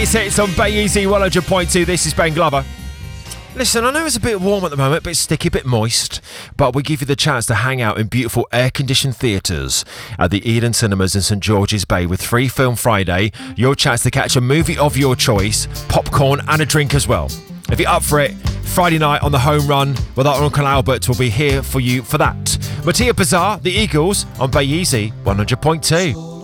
Greatest hits on Bay Easy 100.2. This is Ben Glover. Listen, I know it's a bit warm at the moment, a bit sticky, a bit moist, but we give you the chance to hang out in beautiful air-conditioned theatres at the Eden Cinemas in St George's Bay with Free Film Friday. Your chance to catch a movie of your choice, popcorn and a drink as well. If you're up for it, Friday night on the home run with our Uncle Albert will be here for you for that. Mattia Bazaar, the Eagles on Bay Easy 100.2.